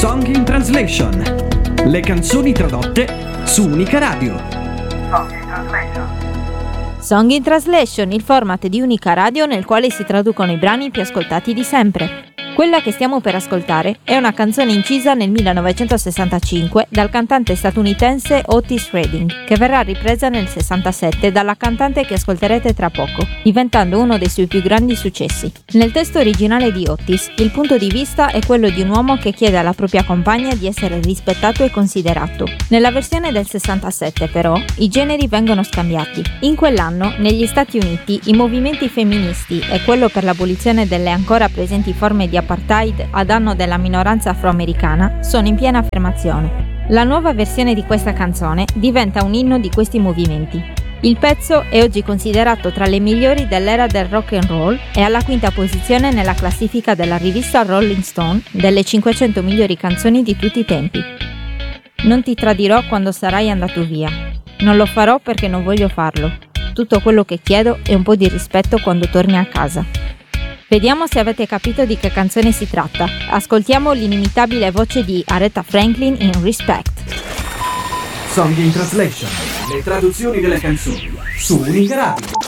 Song in Translation. Le canzoni tradotte su Unica Radio. Song in Translation, il format di Unica Radio nel quale si traducono i brani più ascoltati di sempre. Quella che stiamo per ascoltare è una canzone incisa nel 1965 dal cantante statunitense Otis Redding, che verrà ripresa nel 67 dalla cantante che ascolterete tra poco, diventando uno dei suoi più grandi successi. Nel testo originale di Otis, il punto di vista è quello di un uomo che chiede alla propria compagna di essere rispettato e considerato. Nella versione del 67, però, i generi vengono scambiati. In quell'anno, negli Stati Uniti, i movimenti femministi e quello per l'abolizione delle ancora presenti forme di apartheid a danno della minoranza afroamericana sono in piena affermazione. La nuova versione di questa canzone diventa un inno di questi movimenti. Il pezzo è oggi considerato tra le migliori dell'era del rock and roll e alla quinta posizione nella classifica della rivista Rolling Stone delle 500 migliori canzoni di tutti i tempi. Non ti tradirò quando sarai andato via. Non lo farò perché non voglio farlo. Tutto quello che chiedo è un po' di rispetto quando torni a casa. Vediamo se avete capito di che canzone si tratta. Ascoltiamo l'inimitabile voce di Aretha Franklin in Respect. Song in Translation. Le traduzioni delle canzoni su Unica Radio.